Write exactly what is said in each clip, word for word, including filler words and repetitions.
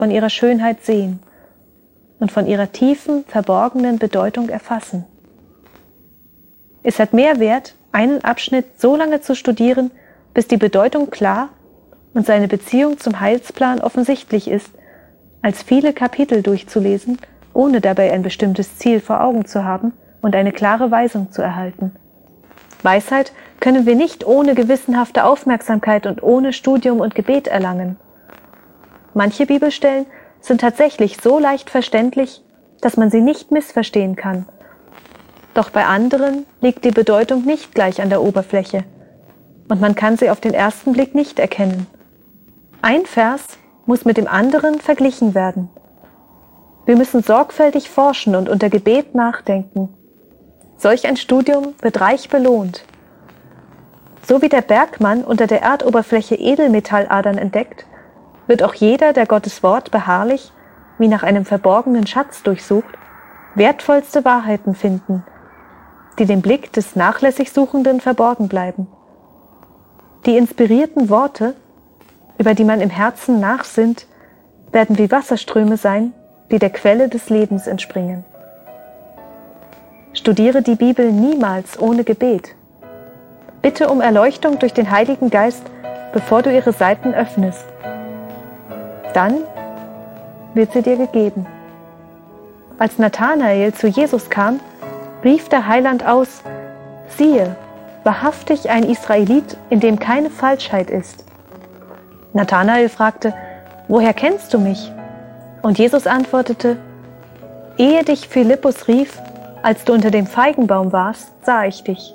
von ihrer Schönheit sehen und von ihrer tiefen, verborgenen Bedeutung erfassen. Es hat mehr Wert, einen Abschnitt so lange zu studieren, bis die Bedeutung klar und seine Beziehung zum Heilsplan offensichtlich ist, als viele Kapitel durchzulesen, ohne dabei ein bestimmtes Ziel vor Augen zu haben und eine klare Weisung zu erhalten. Weisheit können wir nicht ohne gewissenhafte Aufmerksamkeit und ohne Studium und Gebet erlangen. Manche Bibelstellen sind tatsächlich so leicht verständlich, dass man sie nicht missverstehen kann. Doch bei anderen liegt die Bedeutung nicht gleich an der Oberfläche und man kann sie auf den ersten Blick nicht erkennen. Ein Vers muss mit dem anderen verglichen werden. Wir müssen sorgfältig forschen und unter Gebet nachdenken. Solch ein Studium wird reich belohnt. So wie der Bergmann unter der Erdoberfläche Edelmetalladern entdeckt, wird auch jeder, der Gottes Wort beharrlich, wie nach einem verborgenen Schatz durchsucht, wertvollste Wahrheiten finden, die dem Blick des nachlässig Suchenden verborgen bleiben. Die inspirierten Worte, über die man im Herzen nachsinnt, werden wie Wasserströme sein, die der Quelle des Lebens entspringen. Studiere die Bibel niemals ohne Gebet. Bitte um Erleuchtung durch den Heiligen Geist, bevor du ihre Seiten öffnest. Dann wird sie dir gegeben. Als Nathanael zu Jesus kam, rief der Heiland aus: Siehe, wahrhaftig ein Israelit, in dem keine Falschheit ist. Nathanael fragte: Woher kennst du mich? Und Jesus antwortete: Ehe dich Philippus rief, als du unter dem Feigenbaum warst, sah ich dich.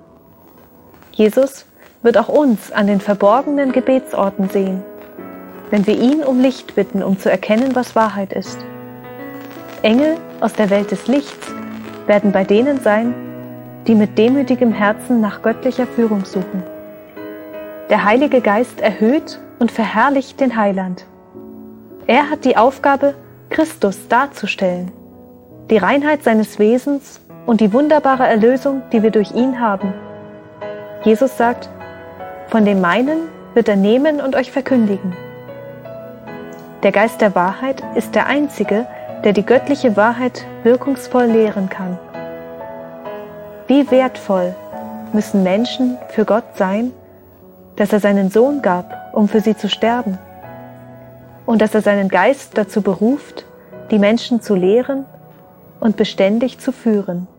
Jesus wird auch uns an den verborgenen Gebetsorten sehen, wenn wir ihn um Licht bitten, um zu erkennen, was Wahrheit ist. Engel aus der Welt des Lichts werden bei denen sein, die mit demütigem Herzen nach göttlicher Führung suchen. Der Heilige Geist erhöht und verherrlicht den Heiland. Er hat die Aufgabe, Christus darzustellen, die Reinheit seines Wesens und die wunderbare Erlösung, die wir durch ihn haben. Jesus sagt: Von dem meinen wird er nehmen und euch verkündigen. Der Geist der Wahrheit ist der einzige, der die göttliche Wahrheit wirkungsvoll lehren kann. Wie wertvoll müssen Menschen für Gott sein, dass er seinen Sohn gab, um für sie zu sterben, und dass er seinen Geist dazu beruft, die Menschen zu lehren und beständig zu führen.